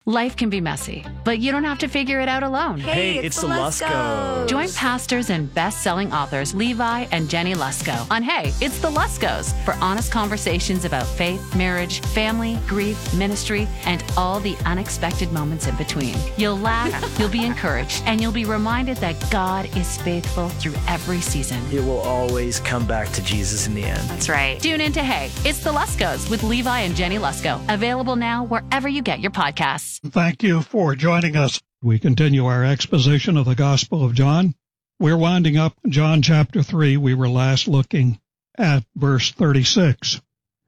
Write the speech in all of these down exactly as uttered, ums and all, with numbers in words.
Life can be messy, but you don't have to figure it out alone. Hey, hey it's, it's the Luskos. Join pastors and best-selling authors Levi and Jenny Lusko on Hey, It's the Luskos for honest conversations about faith, marriage, family, grief, ministry, and all the unexpected moments in between. You'll laugh, you'll be encouraged, and you'll be reminded that God is faithful through every season. It will always come back to Jesus in the end. That's right. Tune in to Hey, It's the Luskos with Levi and Jenny Lusko. Available now wherever you get your podcasts. Thank you for joining us. We continue our exposition of the Gospel of John. We're winding up John chapter three. We were last looking at verse thirty-six.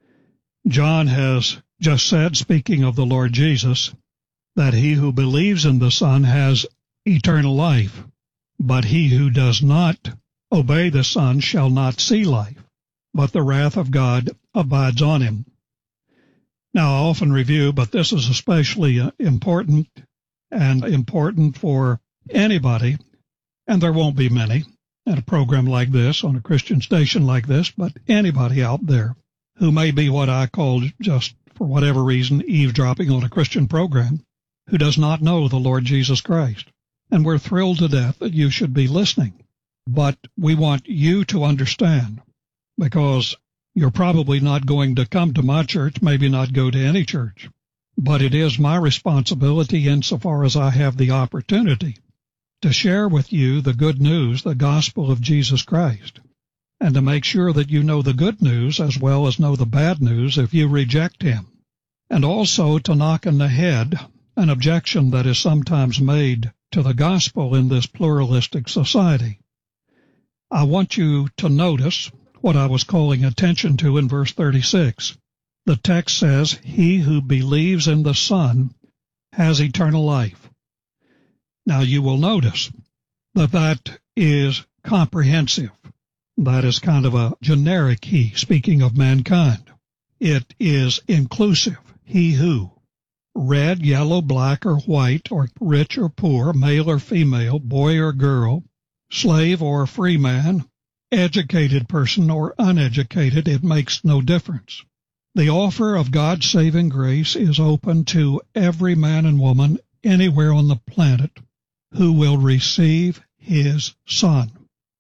John has just said, speaking of the Lord Jesus, that he who believes in the Son has eternal life, but he who does not obey the Son shall not see life, but the wrath of God abides on him. Now, I often review, but this is especially important and important for anybody, and there won't be many at a program like this, on a Christian station like this, but anybody out there who may be what I call, just for whatever reason, eavesdropping on a Christian program, who does not know the Lord Jesus Christ. And we're thrilled to death that you should be listening. But we want you to understand, because you're probably not going to come to my church, maybe not go to any church, but it is my responsibility, insofar as I have the opportunity, to share with you the good news, the gospel of Jesus Christ, and to make sure that you know the good news as well as know the bad news if you reject him, and also to knock on the head an objection that is sometimes made to the gospel in this pluralistic society. I want you to notice what I was calling attention to in verse thirty-six. The text says, he who believes in the Son has eternal life. Now you will notice that that is comprehensive. That is kind of a generic he, speaking of mankind. It is inclusive, he who. Red, yellow, black, or white, or rich or poor, male or female, boy or girl, slave or free man, educated person or uneducated, it makes no difference. The offer of God's saving grace is open to every man and woman anywhere on the planet who will receive his Son.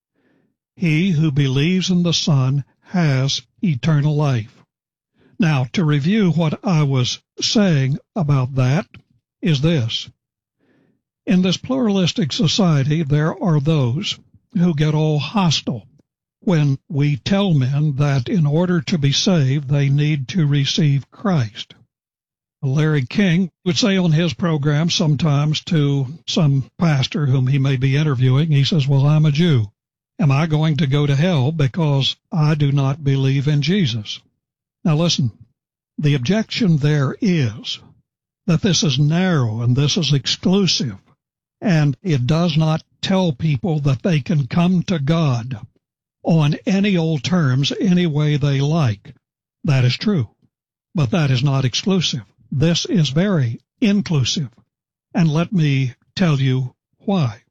He who believes in the Son has eternal life. Now, to review what I was saying about that is this. In this pluralistic society, there are those who get all hostile when we tell men that in order to be saved, they need to receive Christ. Larry King would say on his program sometimes to some pastor whom he may be interviewing, he says, well, I'm a Jew. Am I going to go to hell because I do not believe in Jesus? Now listen, the objection there is that this is narrow and this is exclusive, and it does not tell people that they can come to God on any old terms, any way they like. That is true, but that is not exclusive. This is very inclusive, and let me tell you why.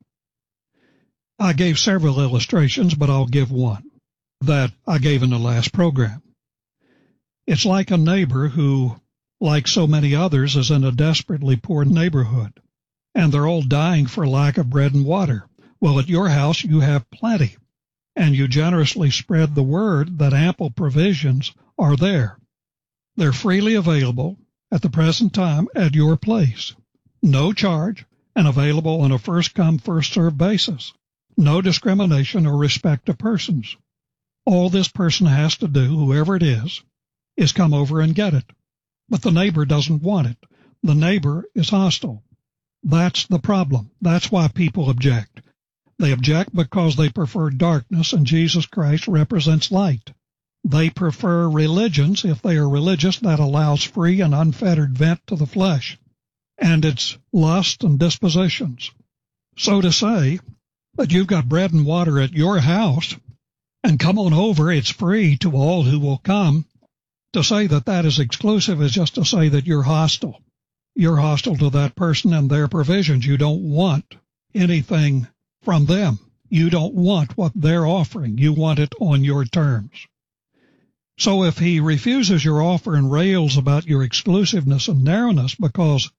I gave several illustrations, but I'll give one that I gave in the last program. It's like a neighbor who, like so many others, is in a desperately poor neighborhood, and they're all dying for lack of bread and water. Well, at your house you have plenty, and you generously spread the word that ample provisions are there. They're freely available at the present time at your place, no charge, and available on a first-come, first-served basis. No discrimination or respect of persons. All this person has to do, whoever it is, is come over and get it. But the neighbor doesn't want it. The neighbor is hostile. That's the problem. That's why people object. They object because they prefer darkness, and Jesus Christ represents light. They prefer religions, if they are religious, that allows free and unfettered vent to the flesh and its lust and dispositions. So to say that you've got bread and water at your house and come on over, it's free to all who will come, to say that that is exclusive is just to say that you're hostile. You're hostile to that person and their provisions. You don't want anything from them. You don't want what they're offering. You want it on your terms. So if he refuses your offer and rails about your exclusiveness and narrowness because